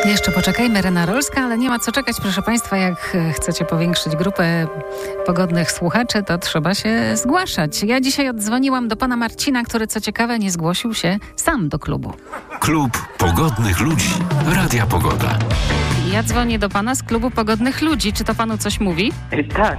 Jeszcze poczekajmy, Rena Rolska, ale nie ma co czekać, proszę Państwa. Jak chcecie powiększyć grupę pogodnych słuchaczy, to trzeba się zgłaszać. Ja dzisiaj oddzwoniłam do pana Marcina, który co ciekawe nie zgłosił się sam do klubu. Klub Pogodnych Ludzi. Radia Pogoda. Ja dzwonię do pana z klubu Pogodnych Ludzi. Czy to panu coś mówi? Tak.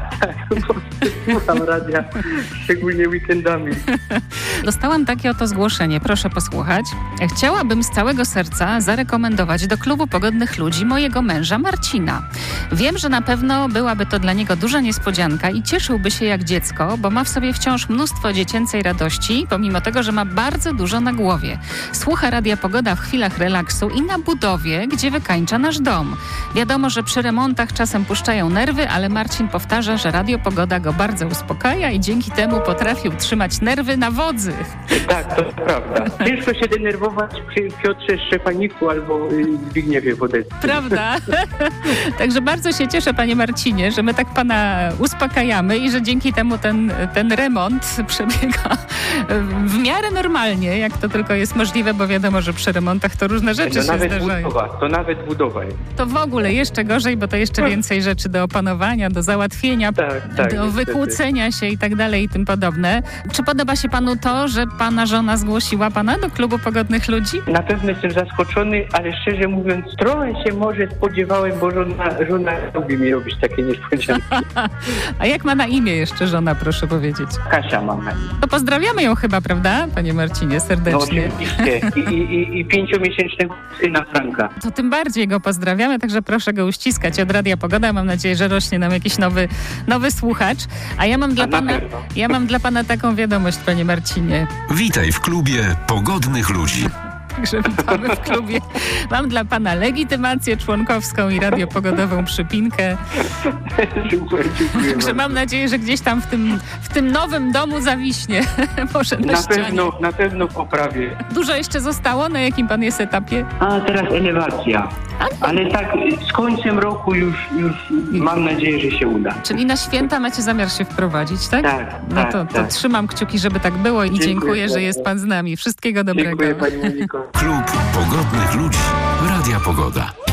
Słucham radia, szczególnie weekendami. Dostałam takie oto zgłoszenie, proszę posłuchać. Chciałabym z całego serca zarekomendować do klubu Pogodnych Ludzi mojego męża Marcina. Wiem, że na pewno byłaby to dla niego duża niespodzianka i cieszyłby się jak dziecko, bo ma w sobie wciąż mnóstwo dziecięcej radości, pomimo tego, że ma bardzo dużo na głowie. Słucha Radia Pogoda w chwilach relaksu i na budowie, gdzie wykańcza nasz dom. Wiadomo, że przy remontach czasem puszczają nerwy, ale Marcin powtarza, że Radio Pogoda go bardzo uspokaja i dzięki temu potrafi utrzymać nerwy na wodzy. Tak, to prawda. Ciężko się denerwować przy Piotrze Szczepaniku albo Zbigniewie Wodeckim. Prawda? Także bardzo się cieszę, panie Marcinie, że my tak pana uspokajamy i że dzięki temu ten remont przebiega w miarę normalnie, jak to tylko jest możliwe, bo wiadomo, że przy remontach to różne rzeczy się zdarzają. To nawet budowa jest. To w ogóle jeszcze gorzej, bo to jeszcze więcej rzeczy do opanowania, do załatwienia, do wykłócenia się i tak dalej i tym podobne. Czy podoba się panu to, że pana żona zgłosiła pana do klubu Pogodnych Ludzi? Na pewno jestem zaskoczony, ale szczerze mówiąc, trochę się może spodziewałem, bo żona lubi mi robić takie niespodzianki. A jak ma na imię jeszcze żona, proszę powiedzieć? Kasia ma na imię. To pozdrawiamy ją chyba, prawda, panie Marcinie, serdecznie. No oczywiście. I 5-miesięcznego syna Franka. To tym bardziej go pozdrawiamy, także proszę go uściskać od Radia Pogoda. Mam nadzieję, że rośnie nam jakiś nowy słuchacz. A ja mam dla pana taką wiadomość, panie Marcinie. Witaj w klubie Pogodnych Ludzi. Także witamy w klubie. Mam dla pana legitymację członkowską i radiopogodową przypinkę. Dziękuję. Także mam nadzieję, że gdzieś tam w tym nowym domu zawiśnie. Może na pewno poprawię. Dużo jeszcze zostało? Na jakim pan jest etapie? A teraz elewacja. Ale tak z końcem roku już mam nadzieję, że się uda. Czyli na święta macie zamiar się wprowadzić, tak? Tak. No to trzymam kciuki, żeby tak było i dziękuję, że jest pan z nami. Wszystkiego dobrego. Dziękuję pani Moniko. Klub Pogodnych Ludzi. Radia Pogoda.